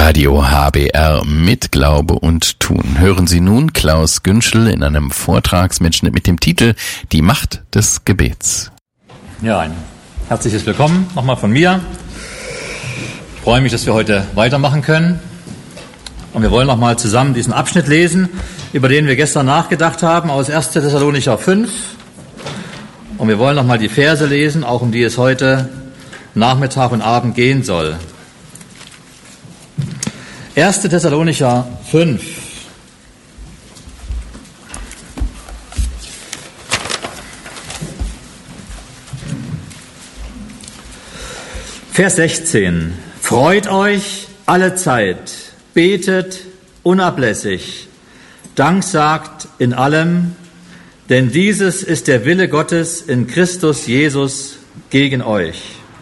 Radio HBR mit Glaube und Tun. Hören Sie nun Klaus Günschel in einem Vortragsmitschnitt mit dem Titel Die Macht des Gebets. Ja, ein herzliches Willkommen nochmal von mir. Ich freue mich, dass wir heute weitermachen können. Und wir wollen nochmal zusammen diesen Abschnitt lesen, über den wir gestern nachgedacht haben, aus 1. Thessalonicher 5. Und wir wollen nochmal die Verse lesen, auch um die es heute Nachmittag und Abend gehen soll. 1. Thessalonicher 5. Vers 16. Freut euch alle Zeit, betet unablässig, Dank sagt in allem, denn dieses ist der Wille Gottes in Christus Jesus gegen euch.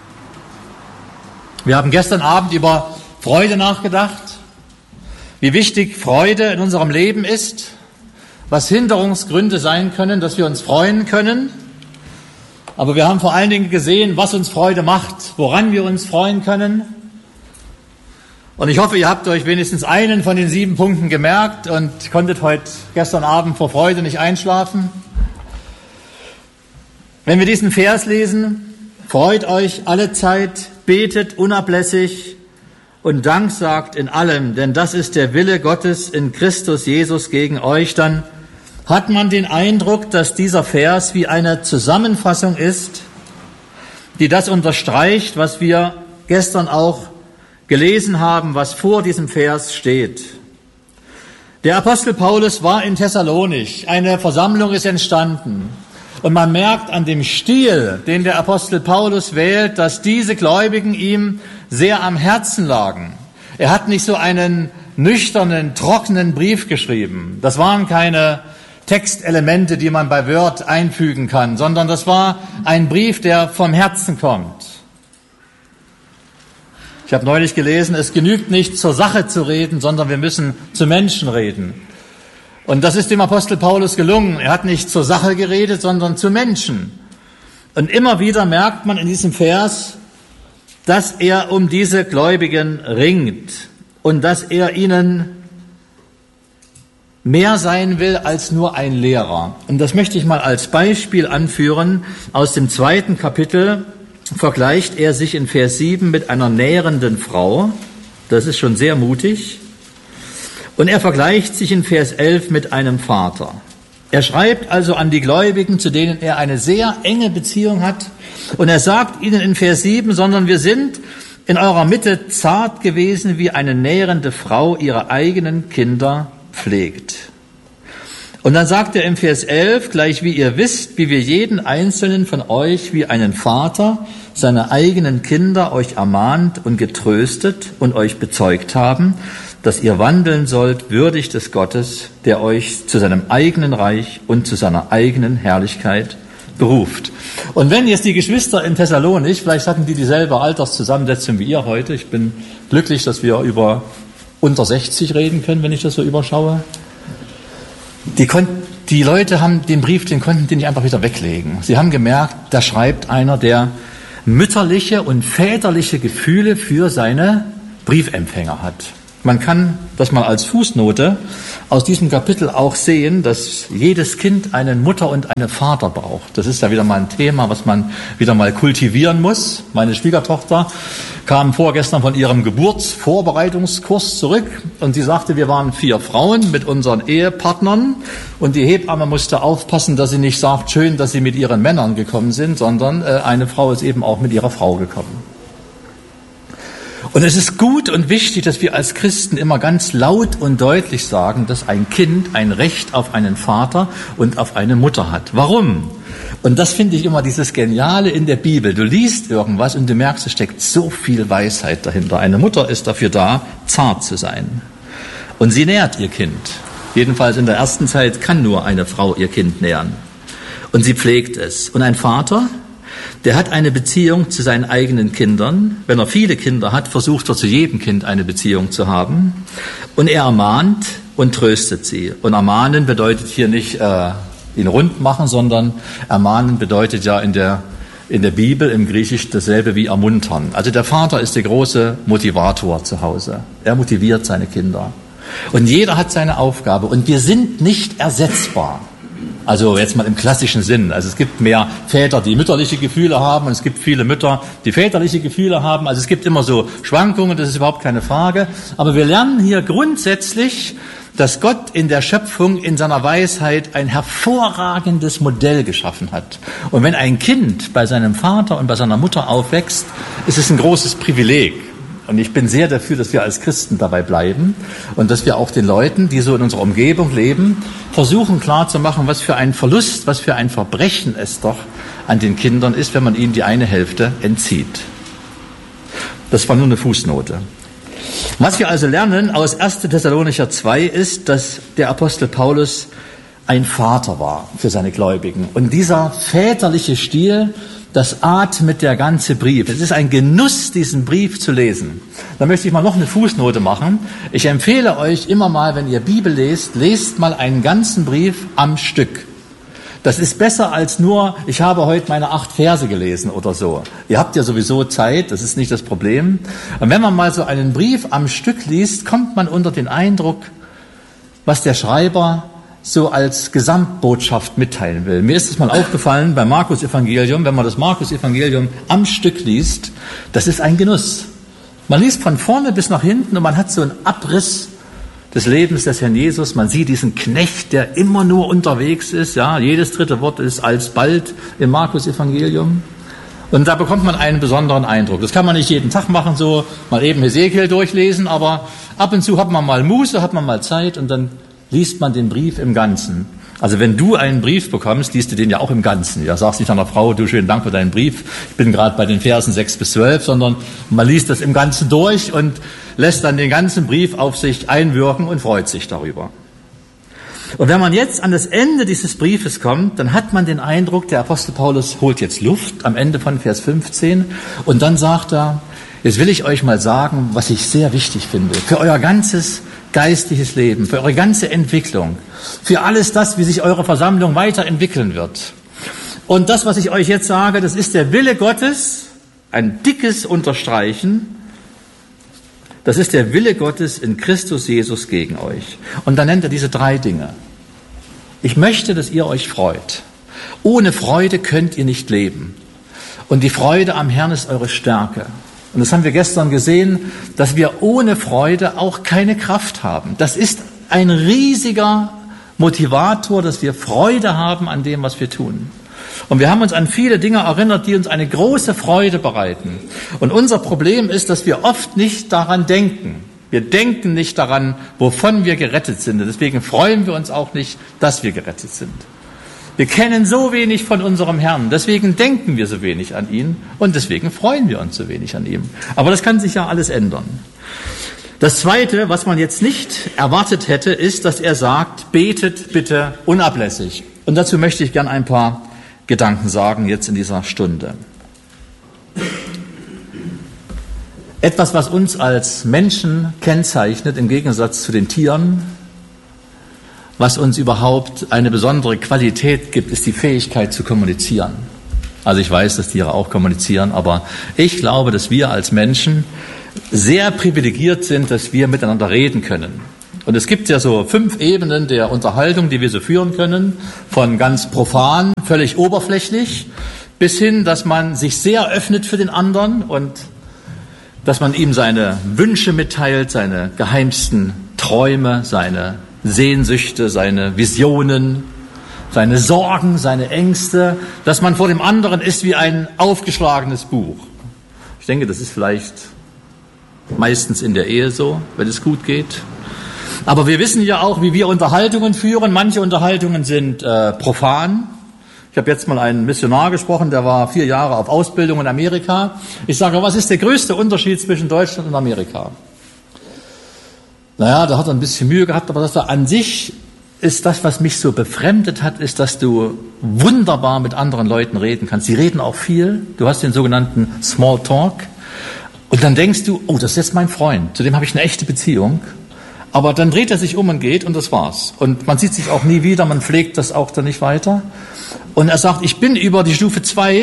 Wir haben gestern Abend über Freude nachgedacht, wie wichtig Freude in unserem Leben ist, was Hinderungsgründe sein können, dass wir uns freuen können. Aber wir haben vor allen Dingen gesehen, was uns Freude macht, woran wir uns freuen können. Und ich hoffe, ihr habt euch wenigstens einen von den 7 Punkten gemerkt und konntet gestern Abend vor Freude nicht einschlafen. Wenn wir diesen Vers lesen, freut euch alle Zeit, betet unablässig und Dank sagt in allem, denn das ist der Wille Gottes in Christus Jesus gegen euch, dann hat man den Eindruck, dass dieser Vers wie eine Zusammenfassung ist, die das unterstreicht, was wir gestern auch gelesen haben, was vor diesem Vers steht. Der Apostel Paulus war in Thessalonich, eine Versammlung ist entstanden. Und man merkt an dem Stil, den der Apostel Paulus wählt, dass diese Gläubigen ihm sehr am Herzen lagen. Er hat nicht so einen nüchternen, trockenen Brief geschrieben. Das waren keine Textelemente, die man bei Word einfügen kann, sondern das war ein Brief, der vom Herzen kommt. Ich habe neulich gelesen, es genügt nicht zur Sache zu reden, sondern wir müssen zu Menschen reden. Und das ist dem Apostel Paulus gelungen. Er hat nicht zur Sache geredet, sondern zu Menschen. Und immer wieder merkt man in diesem Vers, dass er um diese Gläubigen ringt und dass er ihnen mehr sein will als nur ein Lehrer. Und das möchte ich mal als Beispiel anführen. Aus dem 2. Kapitel vergleicht er sich in Vers 7 mit einer nährenden Frau. Das ist schon sehr mutig. Und er vergleicht sich in Vers 11 mit einem Vater. Er schreibt also an die Gläubigen, zu denen er eine sehr enge Beziehung hat. Und er sagt ihnen in Vers 7, sondern wir sind in eurer Mitte zart gewesen, wie eine nährende Frau ihre eigenen Kinder pflegt. Und dann sagt er im Vers 11, gleich wie ihr wisst, wie wir jeden einzelnen von euch wie einen Vater seine eigenen Kinder euch ermahnt und getröstet und euch bezeugt haben, dass ihr wandeln sollt, würdig des Gottes, der euch zu seinem eigenen Reich und zu seiner eigenen Herrlichkeit beruft. Und wenn jetzt die Geschwister in Thessalonich, vielleicht hatten die dieselbe Alterszusammensetzung wie ihr heute, ich bin glücklich, dass wir über unter 60 reden können, wenn ich das so überschaue. Die Leute haben den Brief, den konnten die nicht einfach wieder weglegen. Sie haben gemerkt, da schreibt einer, der mütterliche und väterliche Gefühle für seine Briefempfänger hat. Man kann das mal als Fußnote aus diesem Kapitel auch sehen, dass jedes Kind eine Mutter und einen Vater braucht. Das ist ja wieder mal ein Thema, was man wieder mal kultivieren muss. Meine Schwiegertochter kam vorgestern von ihrem Geburtsvorbereitungskurs zurück und sie sagte, wir waren 4 Frauen mit unseren Ehepartnern und die Hebamme musste aufpassen, dass sie nicht sagt, schön, dass sie mit ihren Männern gekommen sind, sondern eine Frau ist eben auch mit ihrer Frau gekommen. Und es ist gut und wichtig, dass wir als Christen immer ganz laut und deutlich sagen, dass ein Kind ein Recht auf einen Vater und auf eine Mutter hat. Warum? Und das finde ich immer dieses Geniale in der Bibel. Du liest irgendwas und du merkst, es steckt so viel Weisheit dahinter. Eine Mutter ist dafür da, zart zu sein. Und sie nährt ihr Kind. Jedenfalls in der ersten Zeit kann nur eine Frau ihr Kind nähren. Und sie pflegt es. Und ein Vater, der hat eine Beziehung zu seinen eigenen Kindern. Wenn er viele Kinder hat, versucht er zu jedem Kind eine Beziehung zu haben. Und er ermahnt und tröstet sie. Und ermahnen bedeutet hier nicht ihn rund machen, sondern ermahnen bedeutet ja in der in der Bibel im Griechisch dasselbe wie ermuntern. Also der Vater ist der große Motivator zu Hause. Er motiviert seine Kinder. Und jeder hat seine Aufgabe. Und wir sind nicht ersetzbar. Also jetzt mal im klassischen Sinn. Also es gibt mehr Väter, die mütterliche Gefühle haben, und es gibt viele Mütter, die väterliche Gefühle haben. Also es gibt immer so Schwankungen, das ist überhaupt keine Frage. Aber wir lernen hier grundsätzlich, dass Gott in der Schöpfung in seiner Weisheit ein hervorragendes Modell geschaffen hat. Und wenn ein Kind bei seinem Vater und bei seiner Mutter aufwächst, ist es ein großes Privileg. Und ich bin sehr dafür, dass wir als Christen dabei bleiben und dass wir auch den Leuten, die so in unserer Umgebung leben, versuchen klarzumachen, was für ein Verlust, was für ein Verbrechen es doch an den Kindern ist, wenn man ihnen die eine Hälfte entzieht. Das war nur eine Fußnote. Was wir also lernen aus 1. Thessalonicher 2 ist, dass der Apostel Paulus ein Vater war für seine Gläubigen. Und dieser väterliche Stil, das atmet der ganze Brief. Es ist ein Genuss, diesen Brief zu lesen. Da möchte ich mal noch eine Fußnote machen. Ich empfehle euch immer mal, wenn ihr Bibel lest, lest mal einen ganzen Brief am Stück. Das ist besser als nur, ich habe heute meine 8 Verse gelesen oder so. Ihr habt ja sowieso Zeit, das ist nicht das Problem. Und wenn man mal so einen Brief am Stück liest, kommt man unter den Eindruck, was der Schreiber so als Gesamtbotschaft mitteilen will. Mir ist es mal aufgefallen beim Markus-Evangelium, wenn man das Markus-Evangelium am Stück liest, das ist ein Genuss. Man liest von vorne bis nach hinten und man hat so einen Abriss des Lebens des Herrn Jesus. Man sieht diesen Knecht, der immer nur unterwegs ist. Ja, jedes dritte Wort ist alsbald im Markus-Evangelium. Und da bekommt man einen besonderen Eindruck. Das kann man nicht jeden Tag machen, so mal eben Hesekiel durchlesen, aber ab und zu hat man mal Muße, hat man mal Zeit und dann liest man den Brief im Ganzen. Also wenn du einen Brief bekommst, liest du den ja auch im Ganzen. Ja, sagst nicht deiner Frau, du, schönen Dank für deinen Brief, ich bin gerade bei den Versen 6 bis 12, sondern man liest das im Ganzen durch und lässt dann den ganzen Brief auf sich einwirken und freut sich darüber. Und wenn man jetzt an das Ende dieses Briefes kommt, dann hat man den Eindruck, der Apostel Paulus holt jetzt Luft am Ende von Vers 15 und dann sagt er, jetzt will ich euch mal sagen, was ich sehr wichtig finde, für euer ganzes geistliches Leben, für eure ganze Entwicklung, für alles das, wie sich eure Versammlung weiterentwickeln wird. Und das, was ich euch jetzt sage, das ist der Wille Gottes, ein dickes Unterstreichen, das ist der Wille Gottes in Christus Jesus gegen euch. Und dann nennt er diese 3 Dinge. Ich möchte, dass ihr euch freut. Ohne Freude könnt ihr nicht leben. Und die Freude am Herrn ist eure Stärke. Und das haben wir gestern gesehen, dass wir ohne Freude auch keine Kraft haben. Das ist ein riesiger Motivator, dass wir Freude haben an dem, was wir tun. Und wir haben uns an viele Dinge erinnert, die uns eine große Freude bereiten. Und unser Problem ist, dass wir oft nicht daran denken. Wir denken nicht daran, wovon wir gerettet sind. Und deswegen freuen wir uns auch nicht, dass wir gerettet sind. Wir kennen so wenig von unserem Herrn, deswegen denken wir so wenig an ihn und deswegen freuen wir uns so wenig an ihm. Aber das kann sich ja alles ändern. Das Zweite, was man jetzt nicht erwartet hätte, ist, dass er sagt, betet bitte unablässig. Und dazu möchte ich gern ein paar Gedanken sagen jetzt in dieser Stunde. Etwas, was uns als Menschen kennzeichnet, im Gegensatz zu den Tieren, was uns überhaupt eine besondere Qualität gibt, ist die Fähigkeit zu kommunizieren. Also ich weiß, dass Tiere auch kommunizieren, aber ich glaube, dass wir als Menschen sehr privilegiert sind, dass wir miteinander reden können. Und es gibt ja so 5 Ebenen der Unterhaltung, die wir so führen können, von ganz profan, völlig oberflächlich, bis hin, dass man sich sehr öffnet für den anderen und dass man ihm seine Wünsche mitteilt, seine geheimsten Träume, seine Sehnsüchte, seine Visionen, seine Sorgen, seine Ängste, dass man vor dem anderen ist wie ein aufgeschlagenes Buch. Ich denke, das ist vielleicht meistens in der Ehe so, wenn es gut geht. Aber wir wissen ja auch, wie wir Unterhaltungen führen. Manche Unterhaltungen sind profan. Ich habe jetzt mal einen Missionar gesprochen, der war 4 Jahre auf Ausbildung in Amerika. Ich sage, was ist der größte Unterschied zwischen Deutschland und Amerika? Naja, da hat er ein bisschen Mühe gehabt, aber das war an sich ist das, was mich so befremdet hat, ist, dass du wunderbar mit anderen Leuten reden kannst. Sie reden auch viel. Du hast den sogenannten Small Talk. Und dann denkst du, oh, das ist jetzt mein Freund. Zu dem habe ich eine echte Beziehung. Aber dann dreht er sich um und geht und das war's. Und man sieht sich auch nie wieder, man pflegt das auch dann nicht weiter. Und er sagt, ich bin über die Stufe 2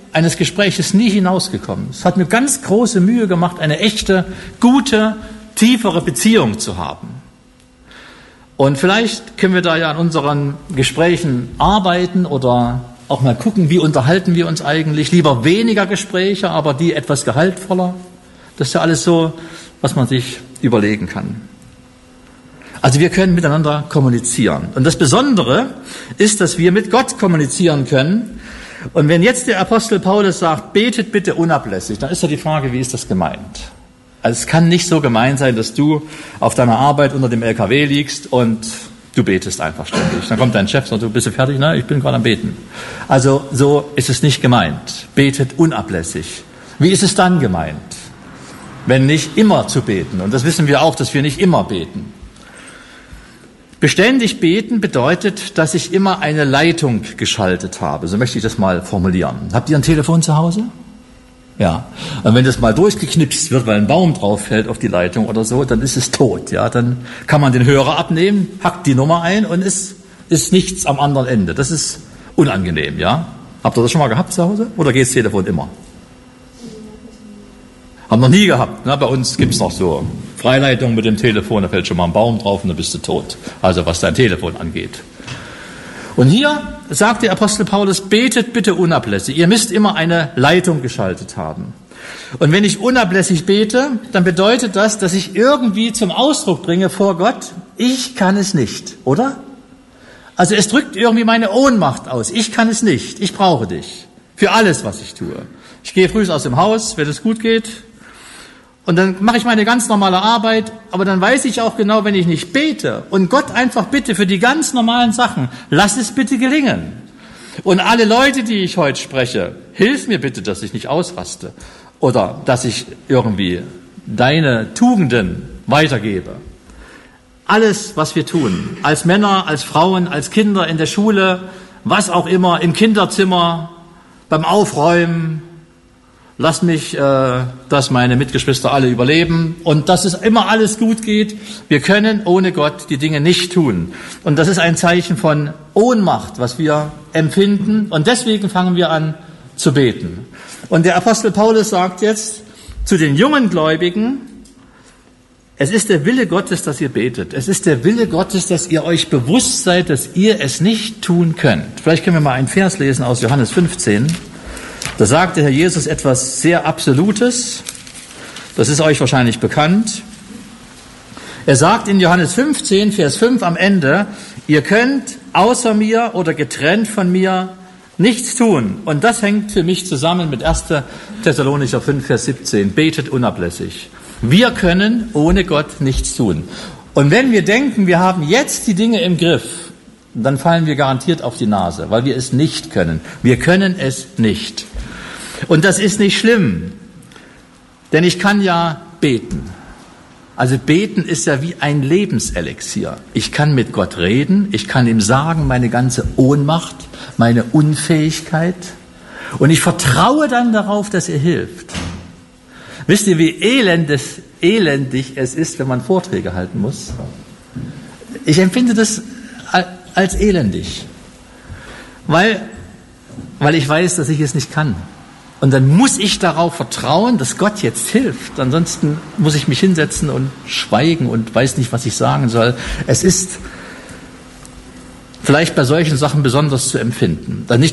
eines Gespräches nie hinausgekommen. Es hat mir ganz große Mühe gemacht, eine echte, gute, tiefere Beziehung zu haben. Und vielleicht können wir da ja an unseren Gesprächen arbeiten oder auch mal gucken, wie unterhalten wir uns eigentlich. Lieber weniger Gespräche, aber die etwas gehaltvoller. Das ist ja alles so, was man sich überlegen kann. Also wir können miteinander kommunizieren. Und das Besondere ist, dass wir mit Gott kommunizieren können. Und wenn jetzt der Apostel Paulus sagt, betet bitte unablässig, dann ist ja die Frage, wie ist das gemeint? Also es kann nicht so gemeint sein, dass du auf deiner Arbeit unter dem LKW liegst und du betest einfach ständig. Dann kommt dein Chef und sagt, du bist fertig? Na, ich bin gerade am Beten. Also so ist es nicht gemeint. Betet unablässig. Wie ist es dann gemeint? Wenn nicht immer zu beten. Und das wissen wir auch, dass wir nicht immer beten. Beständig beten bedeutet, dass ich immer eine Leitung geschaltet habe. So möchte ich das mal formulieren. Habt ihr ein Telefon zu Hause? Ja. Und wenn das mal durchgeknipst wird, weil ein Baum drauf fällt auf die Leitung oder so, dann ist es tot. Ja, dann kann man den Hörer abnehmen, hackt die Nummer ein und es ist nichts am anderen Ende. Das ist unangenehm. Ja. Habt ihr das schon mal gehabt zu Hause? Oder geht das Telefon immer? Haben noch nie gehabt. Ne? Bei uns gibt's noch so Freileitung mit dem Telefon, da fällt schon mal ein Baum drauf und dann bist du tot. Also was dein Telefon angeht. Und hier sagt der Apostel Paulus, betet bitte unablässig. Ihr müsst immer eine Leitung geschaltet haben. Und wenn ich unablässig bete, dann bedeutet das, dass ich irgendwie zum Ausdruck bringe vor Gott, ich kann es nicht, oder? Also es drückt irgendwie meine Ohnmacht aus. Ich kann es nicht. Ich brauche dich. Für alles, was ich tue. Ich gehe früh aus dem Haus, wenn es gut geht. Und dann mache ich meine ganz normale Arbeit, aber dann weiß ich auch genau, wenn ich nicht bete und Gott einfach bitte für die ganz normalen Sachen, lass es bitte gelingen. Und alle Leute, die ich heute spreche, hilf mir bitte, dass ich nicht ausraste oder dass ich irgendwie deine Tugenden weitergebe. Alles, was wir tun, als Männer, als Frauen, als Kinder in der Schule, was auch immer, im Kinderzimmer, beim Aufräumen, lass mich, dass meine Mitgeschwister alle überleben und dass es immer alles gut geht. Wir können ohne Gott die Dinge nicht tun. Und das ist ein Zeichen von Ohnmacht, was wir empfinden. Und deswegen fangen wir an zu beten. Und der Apostel Paulus sagt jetzt zu den jungen Gläubigen, es ist der Wille Gottes, dass ihr betet. Es ist der Wille Gottes, dass ihr euch bewusst seid, dass ihr es nicht tun könnt. Vielleicht können wir mal einen Vers lesen aus Johannes 15. Da sagt der Herr Jesus etwas sehr Absolutes. Das ist euch wahrscheinlich bekannt. Er sagt in Johannes 15, Vers 5 am Ende, ihr könnt außer mir oder getrennt von mir nichts tun. Und das hängt für mich zusammen mit 1. Thessalonicher 5, Vers 17. Betet unablässig. Wir können ohne Gott nichts tun. Und wenn wir denken, wir haben jetzt die Dinge im Griff, dann fallen wir garantiert auf die Nase, weil wir es nicht können. Wir können es nicht. Und das ist nicht schlimm, denn ich kann ja beten. Also beten ist ja wie ein Lebenselixier. Ich kann mit Gott reden, ich kann ihm sagen, meine ganze Ohnmacht, meine Unfähigkeit. Und ich vertraue dann darauf, dass er hilft. Wisst ihr, wie elendig es ist, wenn man Vorträge halten muss? Ich empfinde das als elendig, weil ich weiß, dass ich es nicht kann. Und dann muss ich darauf vertrauen, dass Gott jetzt hilft. Ansonsten muss ich mich hinsetzen und schweigen und weiß nicht, was ich sagen soll. Es ist vielleicht bei solchen Sachen besonders zu empfinden.